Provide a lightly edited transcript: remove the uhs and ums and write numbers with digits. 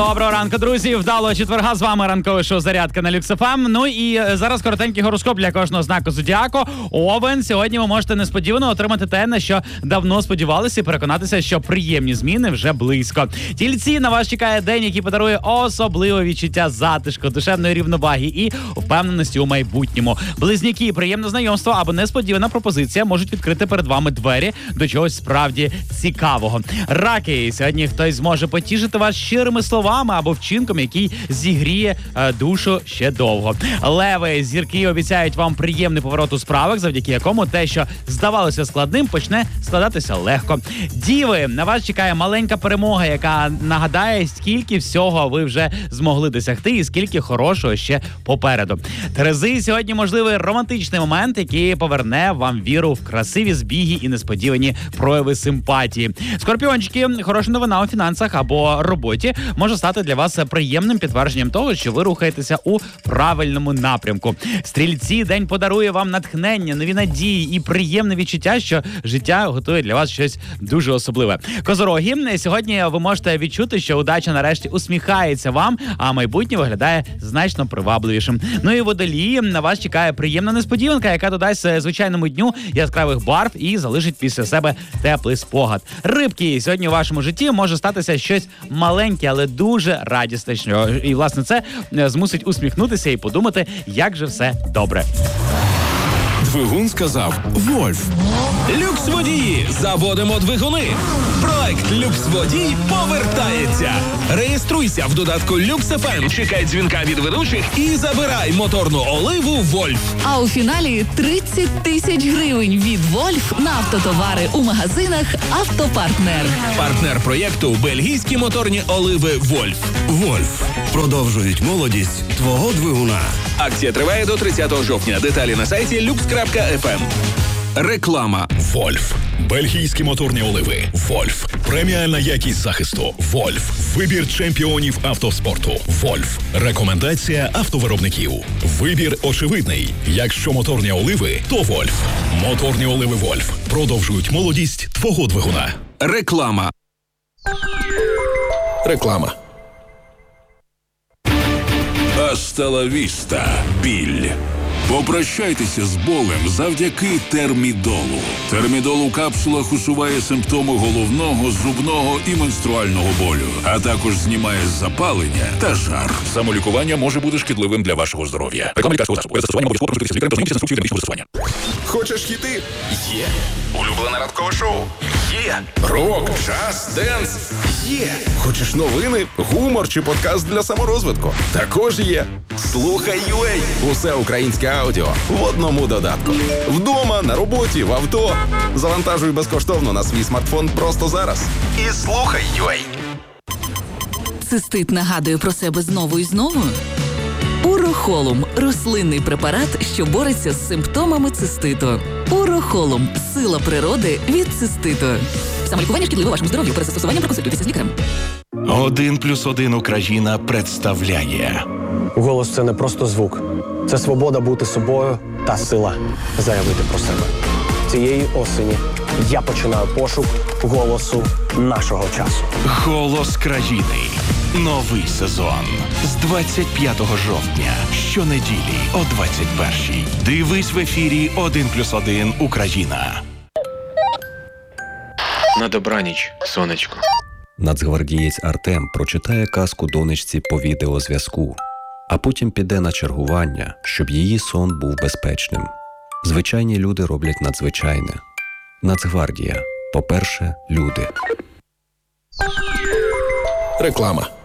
Доброго ранку, друзі. Вдалого четверга. З вами ранкове шоу «Зарядка» на Люкс ФМ. Ну і зараз коротенький гороскоп для кожного знаку зодіаку. Овен, сьогодні ви можете несподівано отримати те, на що давно сподівалися, і переконатися, що приємні зміни вже близько. Тільці, на вас чекає день, який подарує особливе відчуття затишку, душевної рівноваги і впевненості у майбутньому. Близнюки, приємне знайомство або несподівана пропозиція можуть відкрити перед вами двері до чогось справді цікавого. Раки, сьогодні хтось зможе потішити вас щирими словами або вчинком, який зігріє душу ще довго. Леви, зірки обіцяють вам приємний поворот у справах, завдяки якому те, що здавалося складним, почне складатися легко. Діви, на вас чекає маленька перемога, яка нагадає, скільки всього ви вже змогли досягти і скільки хорошого ще попереду. Терези, сьогодні можливий романтичний момент, який поверне вам віру в красиві збіги і несподівані прояви симпатії. Скорпіончики, хороша новина у фінансах або роботі може стати для вас приємним підтвердженням того, що ви рухаєтеся у правильному напрямку. Стрільці, день подарує вам натхнення, нові надії і приємне відчуття, що життя готує для вас щось дуже особливе. Козороги, сьогодні ви можете відчути, що удача нарешті усміхається вам, а майбутнє виглядає значно привабливішим. Ну і водолії, на вас чекає приємна несподіванка, яка додасть звичайному дню яскравих барв і залишить після себе теплий спогад. Рибки, сьогодні у вашому житті може статися щось маленьке, але дуже радісне. І, власне, це змусить усміхнутися і подумати, як же все добре. Двигун сказав «Вольф». Люкс-водії. Заводимо двигуни. Проект «Люкс-водій» повертається. Реєструйся в додатку «Люкс ФМ», чекай дзвінка від ведучих і забирай моторну оливу «Вольф». А у фіналі 30 тисяч гривень від «Вольф» на автотовари у магазинах «Автопартнер». Партнер проєкту – бельгійські моторні оливи «Вольф». «Вольф» продовжують молодість твого двигуна. Акція триває до 30 жовтня. Деталі на сайті lux.fm. Реклама. «Вольф». Бельгійські моторні оливи. «Вольф». Преміальна якість захисту. «Вольф». Вибір чемпіонів автоспорту. «Вольф». Рекомендація автовиробників. Вибір очевидний. Якщо моторні оливи, то «Вольф». Моторні оливи «Вольф» продовжують молодість твого двигуна. Реклама. Реклама. Hasta la vista, біль. Попрощайтеся з болем завдяки термідолу. Термідол у капсулах усуває симптоми головного, зубного і менструального болю, а також знімає запалення та жар. Самолікування може бути шкідливим для вашого здоров'я. Реклама лікарського засобу. Перед застосуванням обов'язково консультуйтеся з лікарем та знайомтеся з інструкцією для медичного застосування. Хочеш хіти? Є. Улюблене ранкове шоу? Є. Рок, джаз, денс? Є. Хочеш новини, гумор чи подкаст для саморозвитку? Також є. Слухай UA. Усе українське аудіо в одному додатку. Вдома, на роботі, в авто. Завантажуй безкоштовно на свій смартфон просто зараз. І слухай UA. Цистит нагадує про себе знову і знову? Урохолум – рослинний препарат, що бореться з симптомами циститу. Урохолум – сила природи від циститу. Самолікування шкідливе вашому здоров'ю. Перед застосуванням проконсультуйтеся з лікарем. 1+1 Україна представляє. Голос – це не просто звук. Це свобода бути собою та сила заявити про себе. Цієї осені я починаю пошук голосу нашого часу. Голос країни. Новий сезон. З 25 жовтня. Щонеділі о 21-й. Дивись в ефірі 1+1 Україна. На добраніч, сонечко. Нацгвардієць Артем прочитає казку донечці по відеозв'язку, а потім піде на чергування, щоб її сон був безпечним. Звичайні люди роблять надзвичайне. Нацгвардія. По-перше, люди. Реклама.